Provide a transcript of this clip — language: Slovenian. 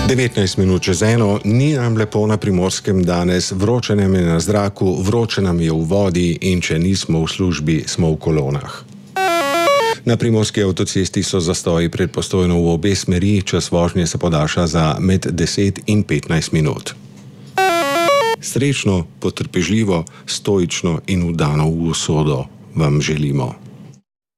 19 minut čez eno, ni nam lepo na Primorskem danes, vroče nam je na zraku, vroče nam je v vodi in če nismo v službi, smo v kolonah. Na primorski avtocesti so zastoji pred Postojno v obe smeri, čas vožnje se podaljša za med 10 in 15 minut. Srečno, potrpežljivo, stoično in vdano v usodo vam želimo.